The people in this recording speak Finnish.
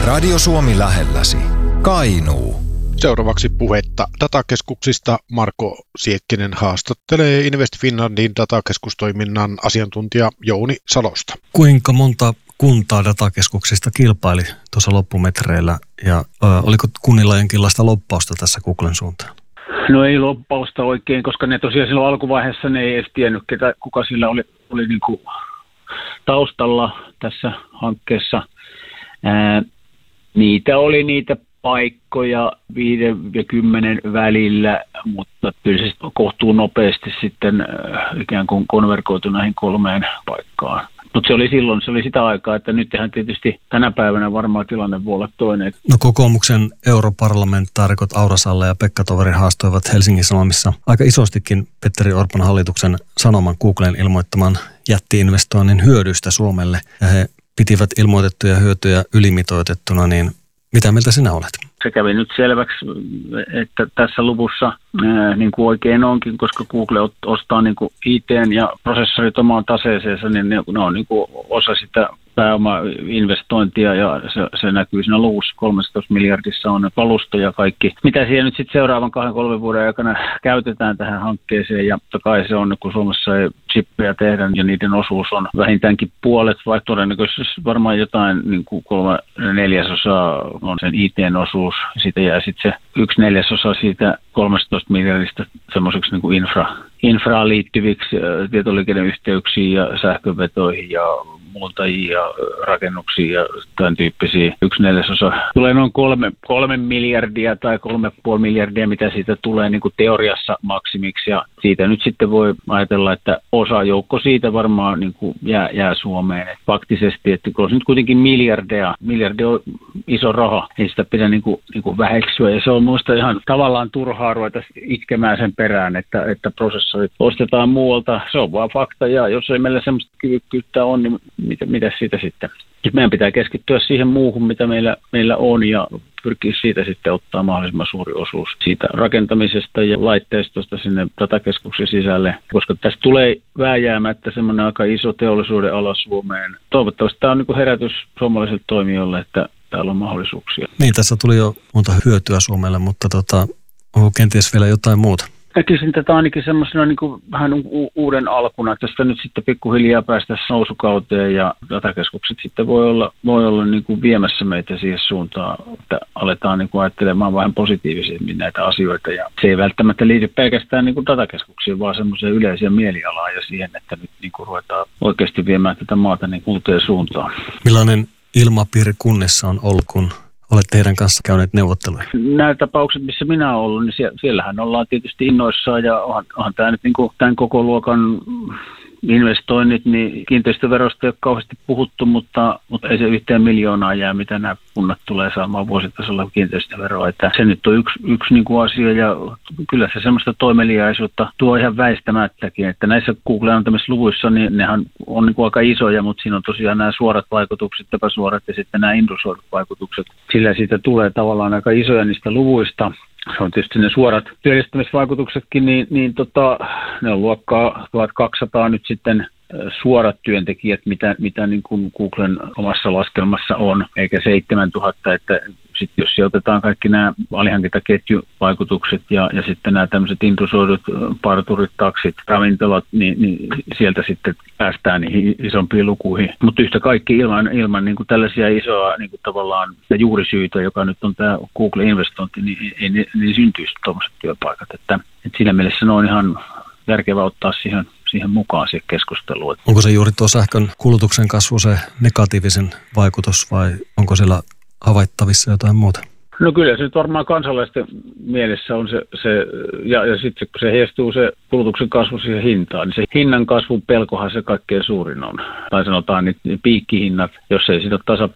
Radio Suomi lähelläsi. Kainuu. Seuraavaksi puhetta datakeskuksista. Marko Siekkinen haastattelee Invest Finlandin datakeskustoiminnan asiantuntija Jouni Salosta. Kuinka monta kuntaa datakeskuksista kilpaili tuossa loppumetreillä ja oliko kunnilla jonkinlaista loppausta tässä Googlen suuntaan? No ei loppausta oikein, koska ne tosiaan silloin alkuvaiheessa ne ei edes tiennyt, kuka sillä oli niin kuin taustalla tässä hankkeessa. Niitä oli niitä paikkoja 5 ja 10 välillä, mutta kyllä se kohtuu nopeasti sitten ikään kuin konvergoitu näihin 3 paikkaan. Mutta se oli sitä aikaa, että nythän tietysti tänä päivänä varmaan tilanne voi olla toinen. No kokoomuksen europarlamentaarikot Aura Salla ja Pekka Toveri haastoivat Helsingin Sanomissa aika isostikin Petteri Orpon hallituksen sanoman Googlen ilmoittaman jätti-investoinnin hyödyistä Suomelle. Ja he pitivät ilmoitettuja hyötyjä ylimitoitettuna, niin mitä mieltä sinä olet? Se kävi nyt selväksi, että tässä luvussa niin kuin oikein onkin, koska Google ostaa niin kuin IT:n ja prosessorit omaan taseeseensa, niin ne on niin kuin osa sitä pääoma-investointia ja se näkyy siinä luvussa. 13 miljardissa on kalusto ja kaikki. Mitä siihen nyt sitten seuraavan 2-3 vuoden aikana käytetään tähän hankkeeseen, ja totta kai se on, kun Suomessa ei chippejä tehdä ja niiden osuus on vähintäänkin puolet, vaikka todennäköisesti varmaan jotain niin kuin 3/4 on sen IT:n osuus. Siitä jää sitten se 1/4 siitä 13 miljardista semmoiseksi niin kuin infraan liittyviksi tietoliikenneyhteyksiin ja sähkövetoihin ja muuntajiin ja rakennuksiin ja tämän tyyppisiä. 1/4 tulee noin 3 miljardia tai 3,5 miljardia, mitä siitä tulee niin kuin teoriassa maksimiksi. Ja siitä nyt sitten voi ajatella, että osa joukko siitä varmaan niin kuin jää Suomeen. Et faktisesti, että kun on nyt kuitenkin miljardi on iso raha, ei sitä pidä niin kuin väheksyä. Ja se on minusta ihan tavallaan turhaa ruveta itkemään sen perään, että prosessorit ostetaan muualta. Se on vaan fakta, ja jos ei meillä semmoista kyvykkyyttä on, niin mitä siitä sitten? Meidän pitää keskittyä siihen muuhun, mitä meillä on, ja pyrkiä siitä sitten ottaa mahdollisimman suuri osuus siitä rakentamisesta ja laitteistosta sinne datakeskuksen sisälle, koska tästä tulee vääjäämättä semmoinen aika iso teollisuuden ala Suomeen. Toivottavasti tämä on niin kuin herätys suomalaisille toimijoille, että täällä on mahdollisuuksia. Niin, tässä tuli jo monta hyötyä Suomelle, mutta onko kenties vielä jotain muuta? Näkisin tätä ainakin semmoisena niin kuin vähän uuden alkuna, että tästä nyt sitten pikkuhiljaa päästä nousukauteen ja datakeskukset sitten voi olla niin kuin viemässä meitä siihen suuntaan, että aletaan niin kuin ajattelemaan vähän positiivisemmin näitä asioita. Ja se ei välttämättä liity pelkästään niin kuin datakeskuksiin, vaan semmoiseen yleiseen mielialaan ja siihen, että nyt niin kuin ruvetaan oikeasti viemään tätä maata niin uuteen suuntaan. Millainen ilmapiiri kunnissa on ollut, kun olette heidän kanssa käyneet neuvotteluja? Nämä tapaukset, missä minä olen ollut, niin siellähän ollaan tietysti innoissaan, ja onhan tämä nyt niin kuin tämän koko luokan investoinnit, niin kiinteistöverosta ei ole kauheasti puhuttu, mutta ei se 1 miljoonaa jää, mitä nämä kunnat tulee saamaan vuositasolla kiinteistöveroa. Että se nyt on yksi niin kuin asia, ja kyllä se semmoista toimeliaisuutta tuo ihan väistämättäkin, että näissä Googlen antamissa luvuissa, niin nehän on niin kuin aika isoja, mutta siinä on tosiaan nämä suorat vaikutukset, epäsuorat ja sitten nämä indusoidut vaikutukset. Sillä siitä tulee tavallaan aika isoja niistä luvuista. Se on tietysti ne suorat työllistämisvaikutuksetkin, ne on luokkaa 1200 nyt sitten suorat työntekijät, mitä niin kuin Googlen omassa laskelmassa on, eikä 7000, että sitten jos otetaan kaikki nämä alihankintaketjuvaikutukset ja sitten nämä tämmöiset indusoidut parturit, taksit, ravintolat, niin sieltä sitten päästään niihin isompiin lukuihin. Mutta yhtä kaikki ilman niin kuin tällaisia isoa niin kuin tavallaan juurisyitä, joka nyt on tämä Google-investointi, niin ei syntyisi tuommoiset työpaikat. Että siinä mielessä ne on ihan järkevää ottaa siihen mukaan siihen keskusteluun. Onko se juuri tuo sähkön kulutuksen kasvu se negatiivisen vaikutus vai onko siellä havaittavissa jotain muuta? No kyllä se nyt varmaan kansalaisten mielessä on se ja sitten kun se heijastuu se kulutuksen kasvu siihen hintaan, niin se hinnan kasvun pelkohan se kaikkein suurin on. Tai sanotaan niin piikkihinnat, jos ei sitä